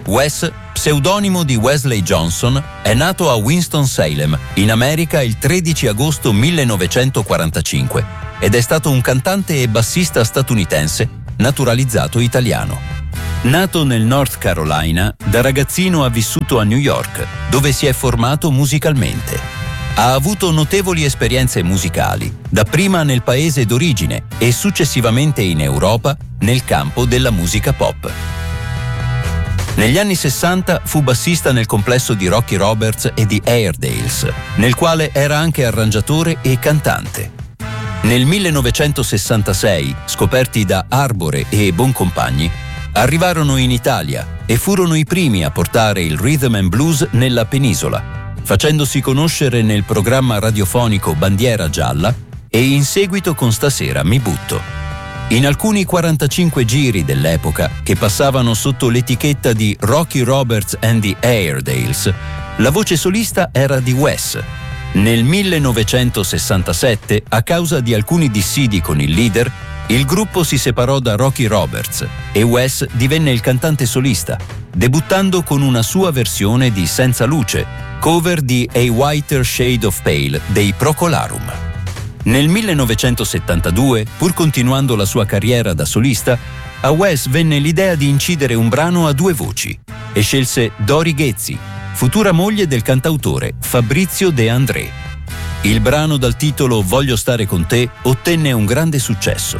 Wes, pseudonimo di Wesley Johnson, è nato a Winston-Salem, in America, il 13 agosto 1945 ed è stato un cantante e bassista statunitense naturalizzato italiano. Nato nel North Carolina, da ragazzino ha vissuto a New York, dove si è formato musicalmente. Ha avuto notevoli esperienze musicali, dapprima nel paese d'origine e successivamente in Europa nel campo della musica pop. Negli anni 60 fu bassista nel complesso di Rocky Roberts e di Airedales, nel quale era anche arrangiatore e cantante. Nel 1966, scoperti da Arbore e Boncompagni, arrivarono in Italia e furono i primi a portare il rhythm and blues nella penisola, facendosi conoscere nel programma radiofonico Bandiera Gialla e in seguito con Stasera mi butto. In alcuni 45 giri dell'epoca, che passavano sotto l'etichetta di Rocky Roberts and the Airedales, la voce solista era di Wes. Nel 1967, a causa di alcuni dissidi con il leader, il gruppo si separò da Rocky Roberts e Wes divenne il cantante solista, debuttando con una sua versione di Senza Luce, cover di A Whiter Shade of Pale dei Procolarum. Nel 1972, pur continuando la sua carriera da solista, a Wes venne l'idea di incidere un brano a due voci e scelse Dori Ghezzi, futura moglie del cantautore Fabrizio De André. Il brano dal titolo Voglio stare con te ottenne un grande successo.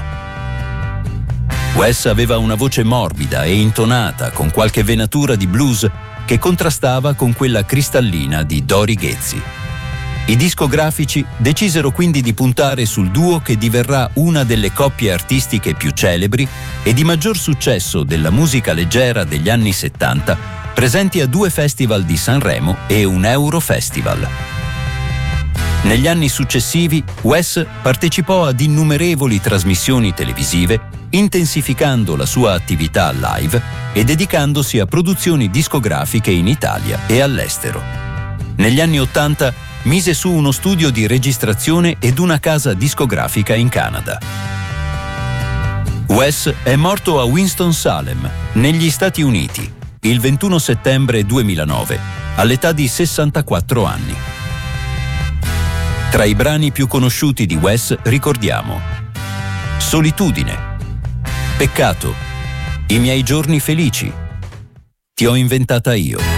Wes aveva una voce morbida e intonata, con qualche venatura di blues che contrastava con quella cristallina di Dori Ghezzi. I discografici decisero quindi di puntare sul duo che diverrà una delle coppie artistiche più celebri e di maggior successo della musica leggera degli anni 70, presenti a 2 festival di Sanremo e un Eurofestival. Negli anni successivi, Wes partecipò ad innumerevoli trasmissioni televisive, intensificando la sua attività live e dedicandosi a produzioni discografiche in Italia e all'estero. Negli anni 80 mise su uno studio di registrazione ed una casa discografica in Canada. Wes è morto a Winston-Salem, negli Stati Uniti, il 21 settembre 2009, all'età di 64 anni. Tra i brani più conosciuti di Wes ricordiamo Solitudine, Peccato, I miei giorni felici, Ti ho inventata io.